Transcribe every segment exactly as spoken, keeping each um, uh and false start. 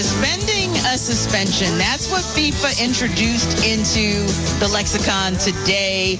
Suspending a suspension. That's what FIFA introduced into the lexicon today.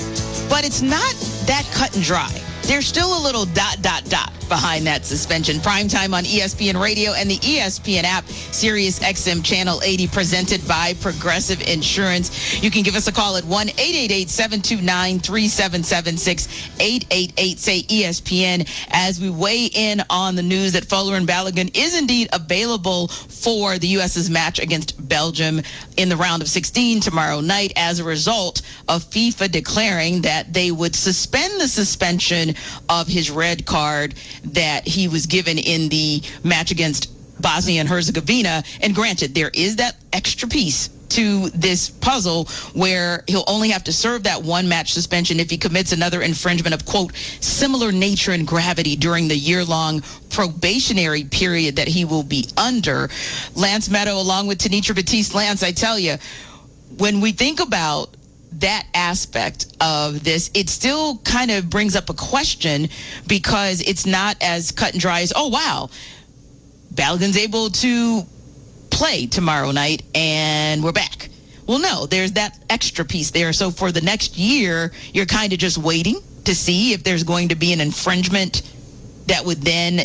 But it's not that cut and dry. There's still a little dot, dot, dot behind that suspension. Primetime on E S P N Radio and the E S P N app, Sirius X M Channel eighty, presented by Progressive Insurance. You can give us a call at one eight eight eight, seven two nine, three seven seven six, eight eight eight, say E S P N, as we weigh in on the news that Folarin Balogun is indeed available for the U S's match against Belgium in the round of sixteen tomorrow night as a result of FIFA declaring that they would suspend the suspension of his red card that he was given in the match against Bosnia and Herzegovina. And granted, there is that extra piece to this puzzle where he'll only have to serve that one match suspension if he commits another infringement of, quote, similar nature and gravity during the year-long probationary period that he will be under. Lance Meadow, along with Tenitra Batiste. Lance, I tell you, when we think about that aspect of this, it still kind of brings up a question, because it's not as cut and dry as, oh, wow, Balogun's able to play tomorrow night and we're back. Well, no, there's that extra piece there. So for the next year, you're kind of just waiting to see if there's going to be an infringement that would then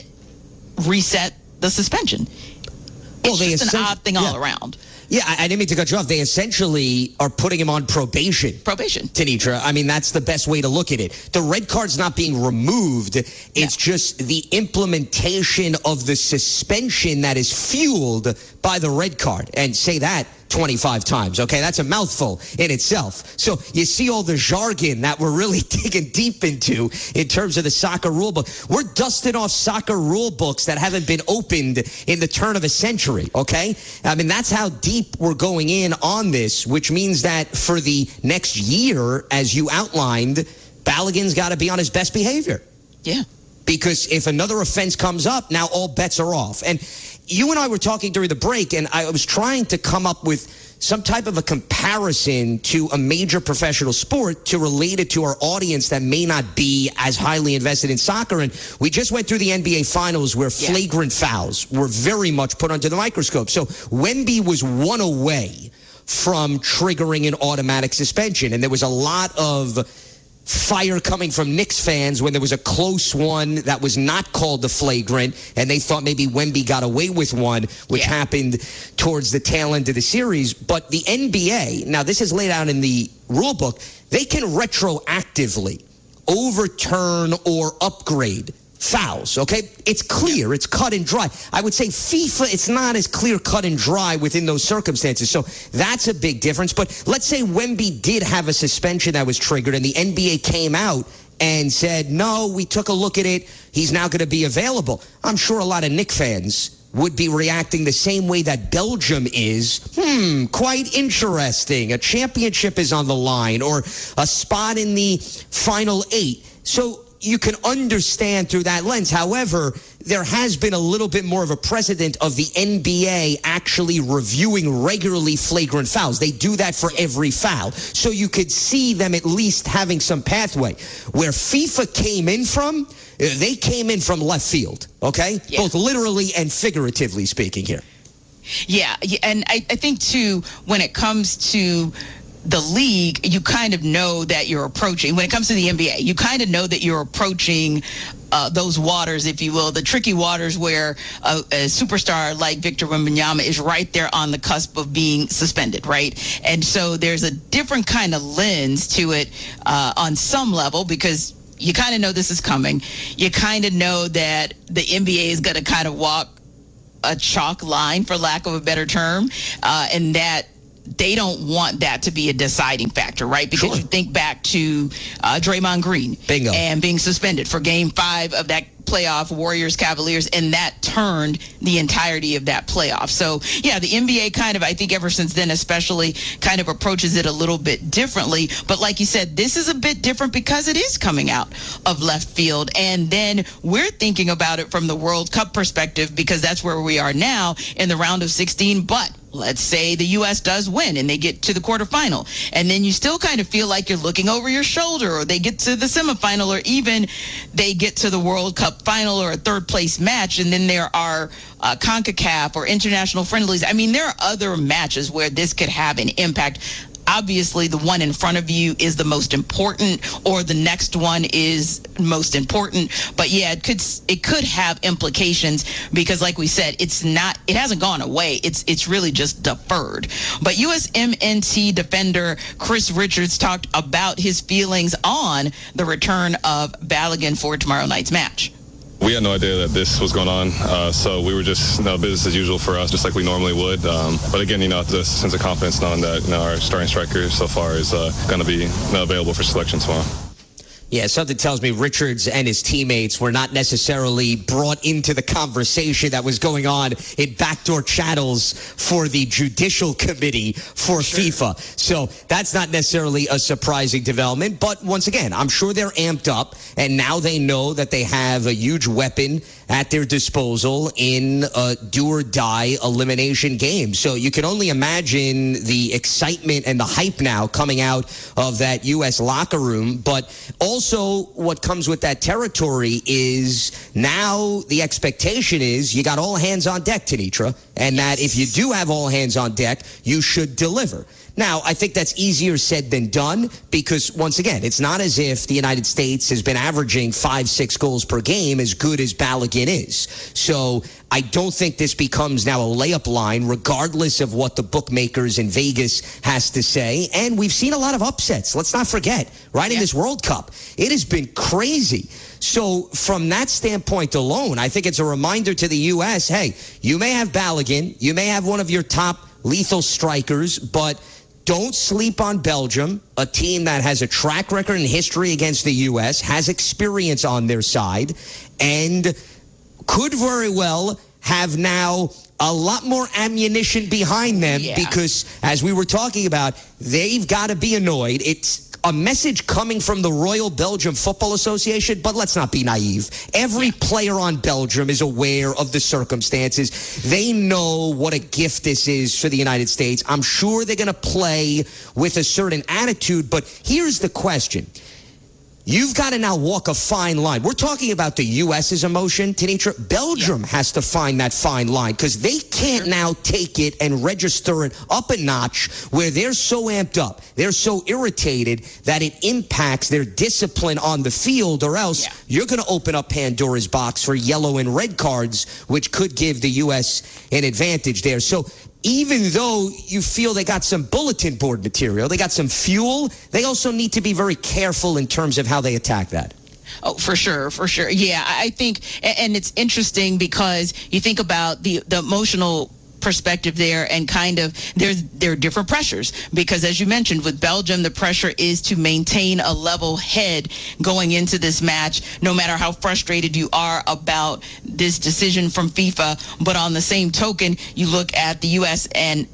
reset the suspension. It's well, just an odd thing yeah. all around. Yeah, I, I didn't mean to cut you off. They essentially are putting him on probation. Probation. Tenitra. I mean, that's the best way to look at it. The red card's not being removed. It's no. just the implementation of the suspension that is fueled by the red card. And say that twenty-five times, okay? That's a mouthful in itself. So you see all the jargon that we're really digging deep into in terms of the soccer rule book. We're dusting off soccer rule books that haven't been opened in the turn of a century, okay? I mean, that's how deep we're going in on this, which means that for the next year, as you outlined, Balogun's got to be on his best behavior. Yeah. Because if another offense comes up, now all bets are off. And you and I were talking during the break, and I was trying to come up with some type of a comparison to a major professional sport to relate it to our audience that may not be as highly invested in soccer. And we just went through the N B A Finals where yeah. flagrant fouls were very much put under the microscope. So Wemby was one away from triggering an automatic suspension, and there was a lot of fire coming from Knicks fans when there was a close one that was not called the flagrant, and they thought maybe Wemby got away with one, which yeah. happened towards the tail end of the series. But the N B A, now this is laid out in the rule book, they can retroactively overturn or upgrade fouls, okay? It's clear. It's cut and dry. I would say FIFA, it's not as clear, cut and dry within those circumstances. So that's a big difference. But let's say Wemby did have a suspension that was triggered and the N B A came out and said, no, we took a look at it. He's now going to be available. I'm sure a lot of Knicks fans would be reacting the same way that Belgium is. Hmm, quite interesting. A championship is on the line, or a spot in the final eight. So you can understand through that lens. However, there has been a little bit more of a precedent of the N B A actually reviewing regularly flagrant fouls. They do that for every foul. So you could see them at least having some pathway. Where FIFA came in from, they came in from left field, okay? Yeah. Both literally and figuratively speaking here. Yeah, and I, I think, too, when it comes to the league, you kind of know that you're approaching, when it comes to the N B A, you kind of know that you're approaching uh, those waters, if you will, the tricky waters where a, a superstar like Victor Wembanyama is right there on the cusp of being suspended, right? And so there's a different kind of lens to it uh, on some level, because you kind of know this is coming. You kind of know that the N B A is going to kind of walk a chalk line, for lack of a better term, uh, and that they don't want that to be a deciding factor, right? Because sure. you think back to uh, Draymond Green Bingo. and being suspended for game five of that playoff, Warriors Cavaliers, and that turned the entirety of that playoff. So, yeah, the N B A kind of, I think ever since then especially, kind of approaches it a little bit differently. But like you said, this is a bit different because it is coming out of left field. And then we're thinking about it from the World Cup perspective, because that's where we are now in the round of sixteen. But let's say the U S does win and they get to the quarterfinal, and then you still kind of feel like you're looking over your shoulder, or they get to the semifinal, or even they get to the World Cup final or a third place match, and then there are uh, CONCACAF or international friendlies. I mean, there are other matches where this could have an impact. Obviously, the one in front of you is the most important, or the next one is most important. But yeah, it could it could have implications because, like we said, it's not it hasn't gone away. It's it's really just deferred. But U S M N T defender Chris Richards talked about his feelings on the return of Balogun for tomorrow night's match. We had no idea that this was going on, uh, so we were just, you know, business as usual for us, just like we normally would. Um, but again, you know, the sense of confidence knowing that, you know, our starting striker so far is uh, going to be, you know, available for selection tomorrow. Yeah, something tells me Richards and his teammates were not necessarily brought into the conversation that was going on in backdoor channels for the judicial committee for sure. FIFA. So that's not necessarily a surprising development. But once again, I'm sure they're amped up, and now they know that they have a huge weapon at their disposal in a do-or-die elimination game. So you can only imagine the excitement and the hype now coming out of that U S locker room. But also what comes with that territory is now the expectation is you got all hands on deck, Tenitra, and that if you do have all hands on deck, you should deliver. Now, I think that's easier said than done because, once again, it's not as if the United States has been averaging five, six goals per game as good as Balogun is. So I don't think this becomes now a layup line, regardless of what the bookmakers in Vegas has to say. And we've seen a lot of upsets. Let's not forget, right, in this World Cup, it has been crazy. So from that standpoint alone, I think it's a reminder to the U S, hey, you may have Balogun, you may have one of your top lethal strikers, but don't sleep on Belgium, a team that has a track record and history against the U S, has experience on their side, and could very well have now a lot more ammunition behind them yeah. because, as we were talking about, they've got to be annoyed. It's a message coming from the Royal Belgium Football Association, but let's not be naive. Every player on Belgium is aware of the circumstances. They know what a gift this is for the United States. I'm sure they're going to play with a certain attitude, but here's the question. You've got to now walk a fine line. We're talking about the U S's emotion, Tenitra. Belgium yeah. has to find that fine line because they can't sure. now take it and register it up a notch where they're so amped up, they're so irritated that it impacts their discipline on the field, or else yeah. you're going to open up Pandora's box for yellow and red cards, which could give the U S an advantage there. So even though you feel they got some bulletin board material, they got some fuel, they also need to be very careful in terms of how they attack that. Oh, for sure, for sure. Yeah, I think, and it's interesting because you think about the, the emotional perspective there, and kind of there's there are different pressures because, as you mentioned, with Belgium, the pressure is to maintain a level head going into this match, no matter how frustrated you are about this decision from FIFA. But on the same token, you look at the U S and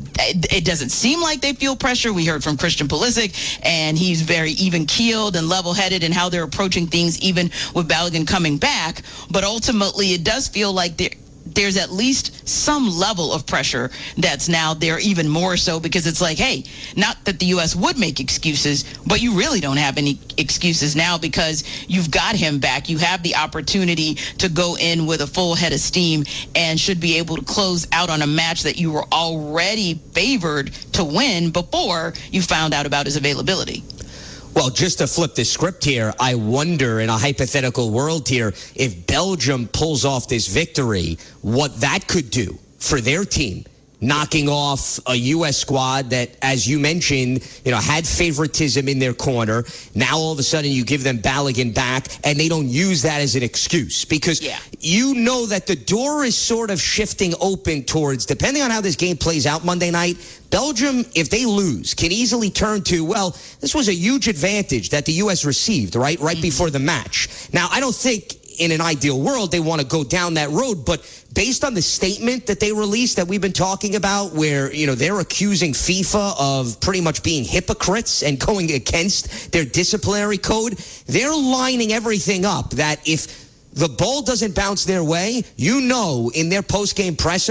it doesn't seem like they feel pressure. We heard from Christian Pulisic, and he's very even-keeled and level-headed in how they're approaching things, even with Balogun coming back. But ultimately, it does feel like they're there's at least some level of pressure that's now there, even more so because it's like, hey, not that the U S would make excuses, but you really don't have any excuses now because you've got him back. You have the opportunity to go in with a full head of steam and should be able to close out on a match that you were already favored to win before you found out about his availability. Well, just to flip the script here, I wonder in a hypothetical world here, if Belgium pulls off this victory, what that could do for their team, knocking off a U S squad that, as you mentioned, you know, had favoritism in their corner. Now all of a sudden you give them Balogun back and they don't use that as an excuse because yeah. you know that the door is sort of shifting open towards, depending on how this game plays out Monday night, Belgium, if they lose, can easily turn to, well, this was a huge advantage that the U S received, right, right mm-hmm. before the match. Now, I don't think in an ideal world they want to go down that road, but based on the statement that they released that we've been talking about, where, you know, they're accusing FIFA of pretty much being hypocrites and going against their disciplinary code, they're lining everything up that if the ball doesn't bounce their way, you know, in their post-game presser,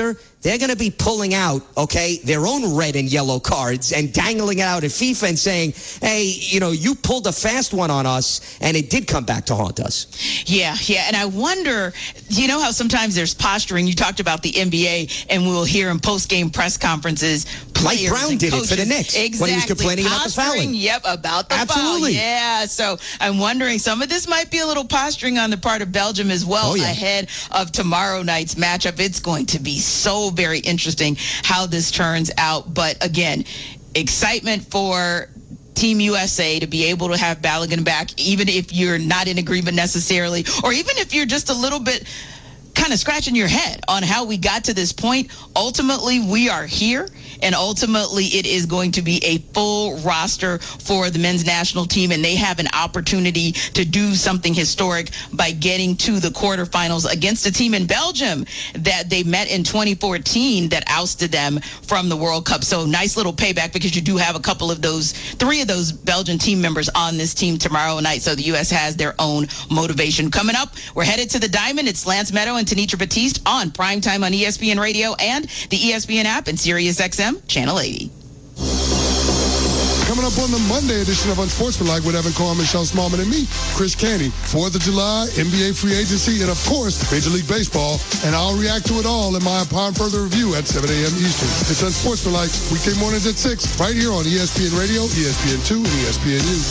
they're going to be pulling out, okay, their own red and yellow cards and dangling it out at FIFA and saying, hey, you know, you pulled a fast one on us, and it did come back to haunt us. Yeah, yeah, and I wonder, you know how sometimes there's posturing. You talked about the N B A, and we'll hear in post-game press conferences, Mike Brown did coaches, it for the Knicks exactly, when he was complaining posturing, about the fouling. Yep, about the Absolutely. foul. Yeah, so I'm wondering, some of this might be a little posturing on the part of Belgium as well. Oh, yeah. Ahead of tomorrow night's matchup. It's going to be so very interesting how this turns out. But again, excitement for Team U S A to be able to have Balogun back, even if you're not in agreement necessarily, or even if you're just a little bit kind of scratching your head on how we got to this point. Ultimately, we are here, and ultimately it is going to be a full roster for the men's national team, and they have an opportunity to do something historic by getting to the quarterfinals against a team in Belgium that they met in twenty fourteen that ousted them from the World Cup. So nice little payback, because you do have a couple of those, three of those Belgian team members on this team tomorrow night, so the U S has their own motivation. Coming up, we're headed to the Diamond. It's Lance Meadow and Tanitra Batiste on Primetime on E S P N Radio and the E S P N app and Sirius X M Channel eighty. Coming up on the Monday edition of Unsportsmanlike with Evan Carr, Michelle Smallman, and me, Chris Canty. fourth of July, N B A free agency, and of course, Major League Baseball. And I'll react to it all in my Upon Further Review at seven a.m. Eastern. It's Unsportsmanlike, weekday mornings at six, right here on E S P N Radio, E S P N two, and E S P N U.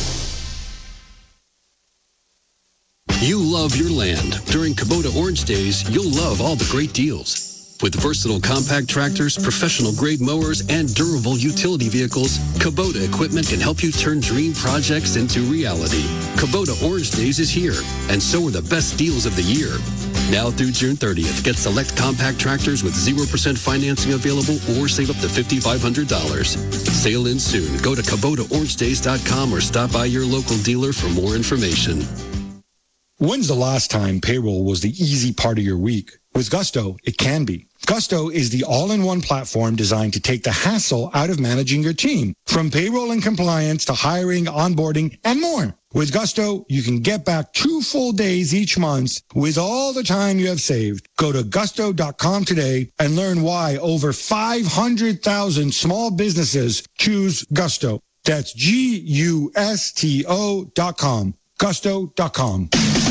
You love your land. During Kubota Orange Days, you'll love all the great deals. With versatile compact tractors, professional-grade mowers, and durable utility vehicles, Kubota equipment can help you turn dream projects into reality. Kubota Orange Days is here, and so are the best deals of the year. Now through June thirtieth, get select compact tractors with zero percent financing available or save up to five thousand five hundred dollars. Sale ends soon. Go to Kubota Orange Days dot com or stop by your local dealer for more information. When's the last time payroll was the easy part of your week? With Gusto, it can be. Gusto is the all-in-one platform designed to take the hassle out of managing your team, from payroll and compliance to hiring, onboarding, and more. With Gusto, you can get back two full days each month with all the time you have saved. Go to gusto dot com today and learn why over five hundred thousand small businesses choose Gusto. That's G U S T O dot com. gusto dot com.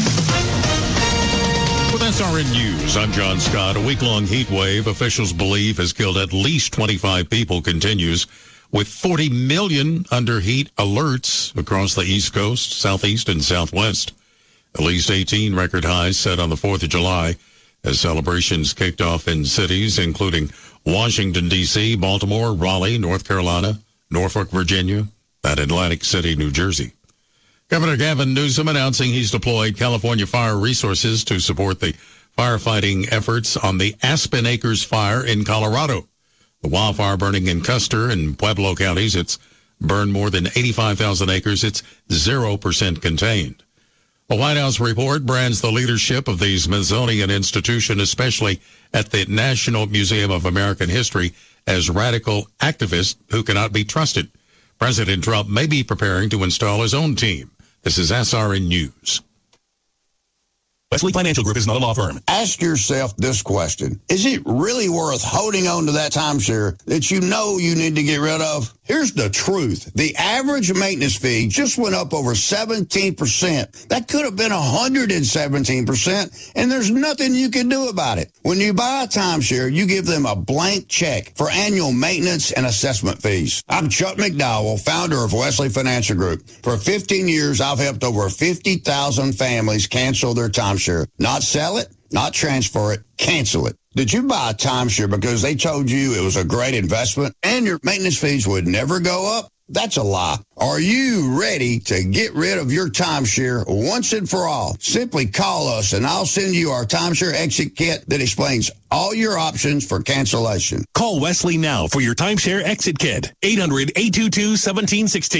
With S R N News, I'm John Scott. A week-long heat wave officials believe has killed at least twenty-five people continues, with forty million under heat alerts across the East Coast, Southeast, and Southwest. At least eighteen record highs set on the fourth of July as celebrations kicked off in cities including Washington, D C, Baltimore, Raleigh, North Carolina, Norfolk, Virginia, and Atlantic City, New Jersey. Governor Gavin Newsom announcing he's deployed California Fire Resources to support the firefighting efforts on the Aspen Acres fire in Colorado. The wildfire burning in Custer and Pueblo counties, it's burned more than eighty-five thousand acres. It's zero percent contained. A White House report brands the leadership of the Smithsonian Institution, especially at the National Museum of American History, as radical activists who cannot be trusted. President Trump may be preparing to install his own team. This is S R N News. Wesley Financial Group is not a law firm. Ask yourself this question. Is it really worth holding on to that timeshare that you know you need to get rid of? Here's the truth. The average maintenance fee just went up over seventeen percent. That could have been one hundred seventeen percent, and there's nothing you can do about it. When you buy a timeshare, you give them a blank check for annual maintenance and assessment fees. I'm Chuck McDowell, founder of Wesley Financial Group. For fifteen years, I've helped over fifty thousand families cancel their timeshare. Not sell it, not transfer it, cancel it. Did you buy a timeshare because they told you it was a great investment and your maintenance fees would never go up? That's a lie. Are you ready to get rid of your timeshare once and for all? Simply call us and I'll send you our timeshare exit kit that explains all your options for cancellation. Call Wesley now for your timeshare exit kit. eight hundred, eight two two, one seven one six.